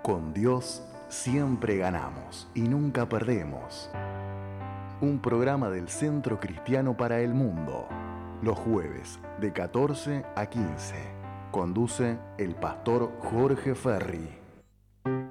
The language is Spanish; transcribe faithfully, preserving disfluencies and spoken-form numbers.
Con Dios siempre ganamos y nunca perdemos. Un programa del Centro Cristiano para el Mundo. Los jueves de catorce a quince. Conduce el pastor Jorge Ferri.